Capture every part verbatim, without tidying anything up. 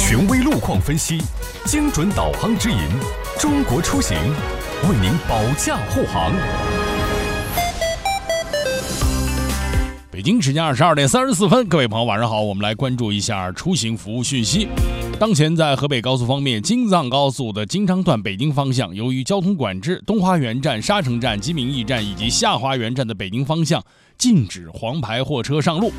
权威路况分析，精准导航指引，中国出行为您保驾护航。 北京时间二十二点三十四分，各位朋友晚上好，我们来关注一下出行服务讯息。当前在河北高速方面，京藏高速的京张段北京方向，由于交通管制，东花园站、沙城站、鸡鸣驿站以及下花园站的北京方向禁止黄牌货车上路。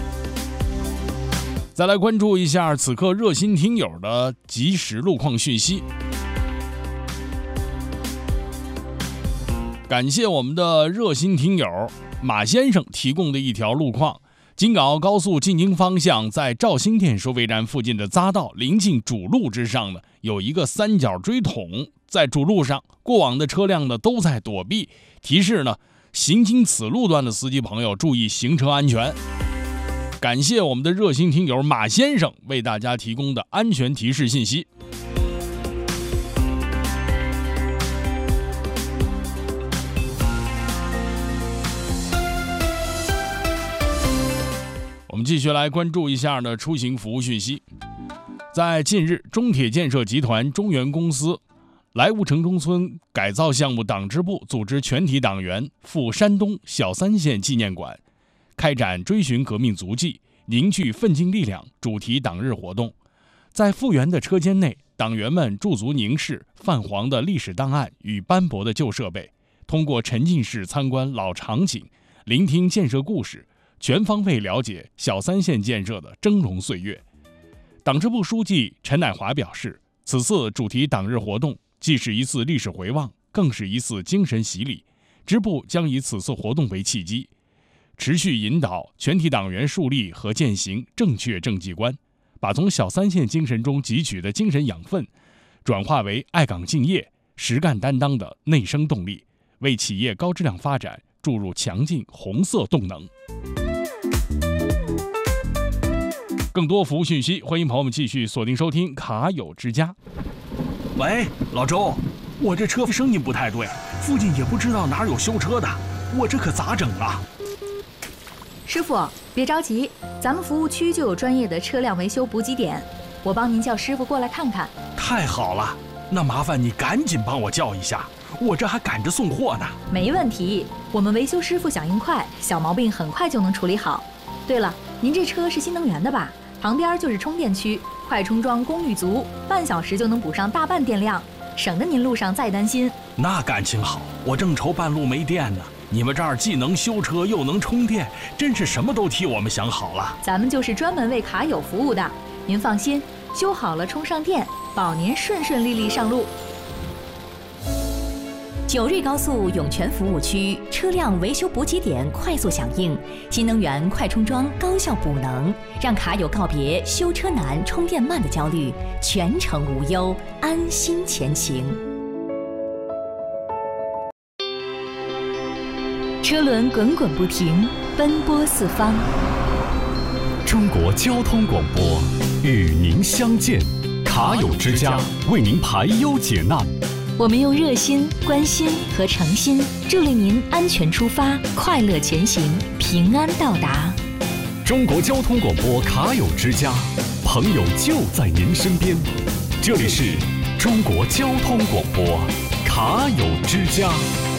再来关注一下此刻热心听友的即时路况讯息。感谢我们的热心听友马先生提供的一条路况：京港澳高速进京方向，在肇兴店收费站附近的匝道临近主路之上呢，有一个三角锥桶，在主路上，过往的车辆呢都在躲避。提示呢，行经此路段的司机朋友注意行车安全。感谢我们的热心听友马先生为大家提供的安全提示信息。我们继续来关注一下呢出行服务讯息。在近日，中铁建设集团中原公司莱芜城中村改造项目党支部组织全体党员赴山东小三县纪念馆开展追寻革命足迹、凝聚奋进力量主题党日活动。在复原的车间内，党员们驻足凝视泛黄的历史档案与斑驳的旧设备，通过沉浸式参观老场景，聆听建设故事，全方位了解小三县建设的峥嵘岁月。党支部书记陈乃华表示，此次主题党日活动既是一次历史回望，更是一次精神洗礼。支部将以此次活动为契机，持续引导全体党员树立和践行正确政绩观，把从小三县精神中汲取的精神养分转化为爱岗敬业、实干担当的内生动力，为企业高质量发展注入强劲红色动能。更多服务讯息，欢迎朋友们继续锁定收听卡友之家。 喂，老周，我这车声音不太对，附近也不知道哪有修车的，我这可咋整啊？ 师傅，别着急，咱们服务区就有专业的车辆维修补给点，我帮您叫师傅过来看看。 太好了，那麻烦你赶紧帮我叫一下，我这还赶着送货呢。 没问题，我们维修师傅响应快，小毛病很快就能处理好。对了，您这车是新能源的吧？旁边就是充电区，快充桩功率足，半小时就能补上大半电量，省得您路上再担心。 那感情好，我正愁半路没电呢。你们这儿既能修车又能充电，真是什么都替我们想好了。 咱们就是专门为卡友服务的，您放心，修好了充上电，保您顺顺利利上路。 九瑞高速涌泉服务区车辆维修补给点快速响应，新能源快充桩高效补能，让卡友告别修车难、充电慢的焦虑，全程无忧，安心前行。车轮滚滚不停，奔波四方。 中国交通广播与您相见，卡友之家为您排忧解难。 我们用热心、关心和诚心助力您安全出发，快乐前行，平安到达。 中国交通广播卡友之家，朋友就在您身边。这里是中国交通广播卡友之家。